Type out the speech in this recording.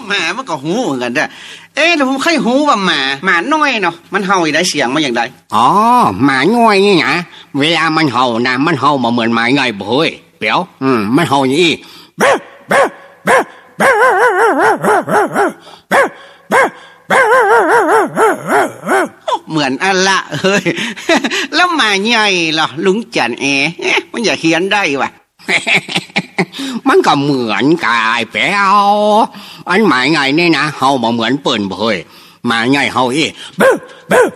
หมามันก็หูเหมือนกันเด้อแต่ผมเคยหูว่าหมาน้อยเนาะมันเห่าได้เสียงมาอย่างไรอ๋อหมาน้อยนี่นะเวลามันเห่านะมันเห่ามาเหมือนหมาไงบ่เฮ้ยเปียวมันเห่าอย่างนี้เหมือนอันละเฮ้ยแล้วหมาใหญ่ล่ะลุงจันมันอย่าเขียนได้วะมันก็เหมือนกายแป๋วอันหมายไงเนี่ยนะเฮามาเหมือนเปิ่นเผยหมาไงเฮา